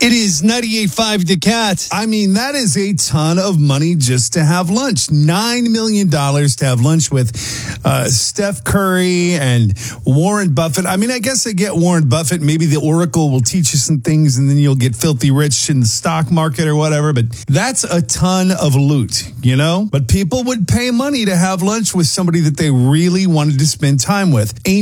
It is 98.5 The Cat. I mean, that is a ton of money just to have lunch. $9 million to have lunch with Steph Curry and Warren Buffett. I mean, I guess I get Warren Buffett. Maybe the Oracle will teach you some things and then you'll get filthy rich in the stock market or whatever. But that's a ton of loot, you know? But people would pay money to have lunch with somebody that they really wanted to spend time with.